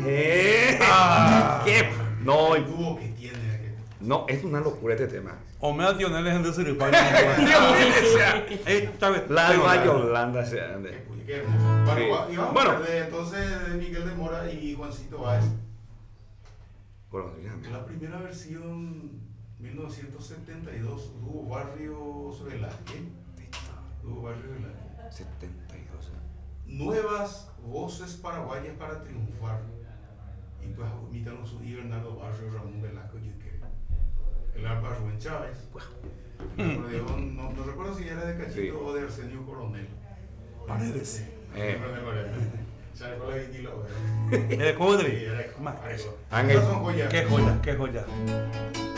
¿Qué? No, El dúo que tiene. no, es una locura este tema. O me da Dionel en Siripa. La Nueva Yolanda se ande. Qué hermoso. Bueno, y vamos Bueno. a hablar de entonces de Miguel de Mora y Juancito Báez. Bueno, dígame. La primera versión, 1972, Dúo Barrio Velázquez. Dúo Barrio Velázquez. 72. Nuevas voces paraguayas para triunfar. Y pues imitan y Bernardo Barrio, Ramón Velasco, el arpa Rubén Chávez. El acordeón, no recuerdo si era de Cachito Sí. o de Arsenio Coronel. Paredes. ¿Sabes cuál es el El Codri. Esas son joyas. Qué joya, qué joya.